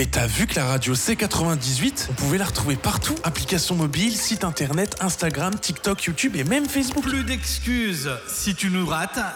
Mais t'as vu que la radio C98, on pouvait la retrouver partout? Application mobile, site internet, Instagram, TikTok, YouTube et même Facebook. Plus d'excuses. Si tu nous rates,